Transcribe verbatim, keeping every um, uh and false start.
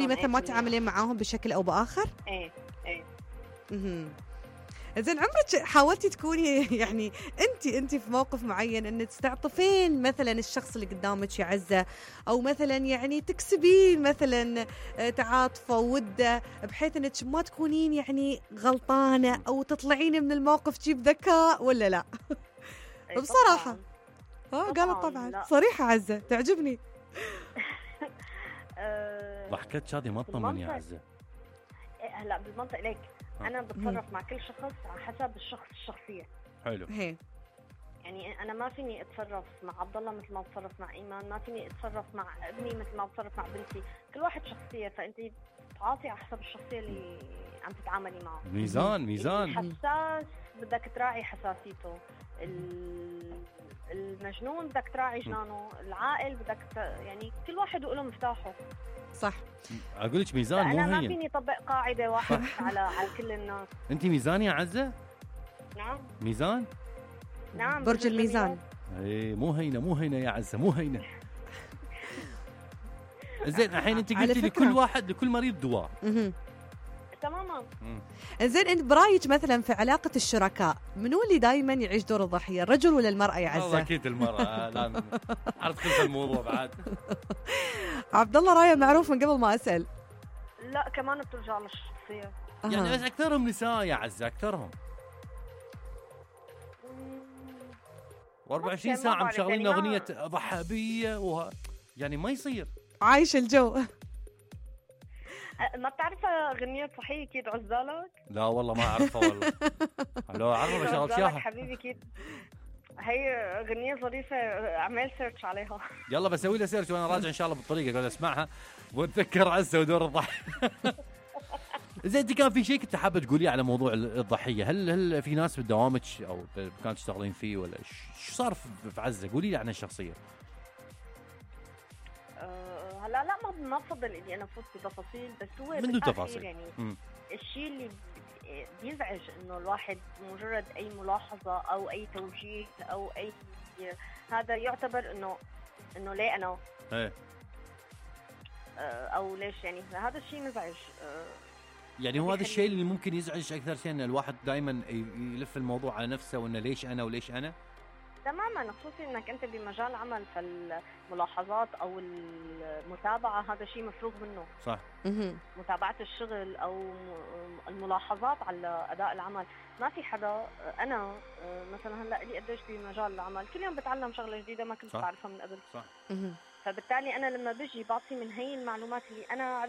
مثلا ما تعاملين معاهم بشكل أو بآخر؟ ايه ايه. اها. زين عمرك حاولتي تكوني يعني انت انت في موقف معين ان تستعطفين مثلا الشخص اللي قدامك يعزه، او مثلا يعني تكسبين مثلا تعاطفه ووده بحيث انك ما تكونين يعني غلطانه او تطلعين من الموقف تجيب ذكاء ولا لا؟ إيه بصراحه طبعاً. اه قالت طبعا لا. صريحه عزه تعجبني. أه ضحكت شادي ما تطمن يا عزه. هلا بالمنطق ليك انا بتصرف مع كل شخص على حسب الشخص الشخصيه. حلو. هي يعني انا ما فيني اتصرف مع عبد الله مثل ما بتصرف مع ايمان، ما فيني اتصرف مع ابني مثل ما بتصرف مع بنتي، كل واحد شخصيه، فانت تعاطي على حسب الشخصيه اللي عم تتعاملي معه. ميزان ميزان. الحساس بدك تراعي حساسيته، المجنون بدك تراعي جنانه، العاقل بدك ت... يعني كل واحد وله مفتاحه. صح. اقول لك ميزان مو هين. انا ما فيني طبق قاعده واحده على على كل الناس. انت ميزان يا عزه؟ نعم ميزان. نعم برج الميزان. ايه مو هينه مو هينه يا عزه مو هينه. زين الحين انت قلتي لكل واحد لكل مريض دواء. تماما. زين انت برايك مثلا في علاقه الشركاء منو اللي دائما يعيش دور الضحيه، الرجل ولا المراه يا عزه؟ والله اكيد المراه. لا عرفت كل الموضوع بعد. عبد الله رايه معروف من قبل ما اسال. لا كمان بترجع للشخصيه. يعني بس اكثرهم نساء يا عزه اكثرهم. وأربعة وعشرين ساعه مشغلين اغنيه ضحابيه وه... يعني ما يصير. عايش الجو. ما بتعرف أغنية صحيح كيد عزالك؟ لا والله ما أعرفها والله. لو أعرف شغل شاها حبيبي كيد، هي أغنية ظريفة، أعمل سيرش عليها. يلا بسوي لها سيرش وأنا راجع إن شاء الله بالطريقة قاعد أسمعها وأتذكر عزة ودور الضحية. زين أنت كان في شيء كنت حابة تقوليه على موضوع الضحية؟ هل هل في ناس بدوامك أو كانت تشتغلين فيه ولا شو صار في عزة؟ قولي لي عن الشخصية. هلا لا ما ما بفضل اني انا افوت بتفاصيل، بس هو منو تفاصيل يعني م. الشيء اللي بيزعج انه الواحد مجرد اي ملاحظه او اي توجيه او اي هذا يعتبر انه انه ليه انا ايه او ليش، يعني هذا الشيء مزعج. يعني هو هذا الشيء اللي ممكن يزعج اكثر شيء، ان الواحد دائما يلف الموضوع على نفسه وانه ليش انا وليش انا. تماما، خصوصي انك انت بمجال عمل، فالملاحظات او المتابعه هذا شيء مفروغ منه. صح. متابعه الشغل او الملاحظات على اداء العمل، ما في حدا. انا مثلا هلا لي قديش بمجال العمل كل يوم بتعلم شغله جديده ما كنت بعرفها من قبل. صح. فبالتالي انا لما بجي بعطي من هي المعلومات اللي انا